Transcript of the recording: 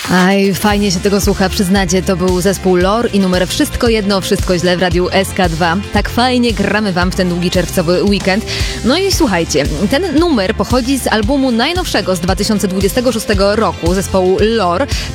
Aj, fajnie się tego słucha, przyznacie, to był zespół Lor i numer Wszystko jedno, wszystko źle w radiu SK2. Tak fajnie gramy wam w ten długi czerwcowy weekend. No i słuchajcie, ten numer pochodzi z albumu najnowszego z 2026 roku zespołu Lor.